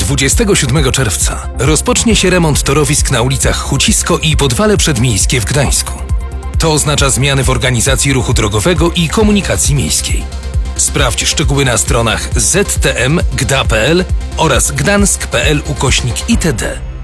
27 czerwca rozpocznie się remont torowisk na ulicach Hucisko i Podwale Przedmiejskie w Gdańsku. To oznacza zmiany w organizacji ruchu drogowego i komunikacji miejskiej. Sprawdź szczegóły na stronach ztm.gda.pl oraz gdansk.pl/itd.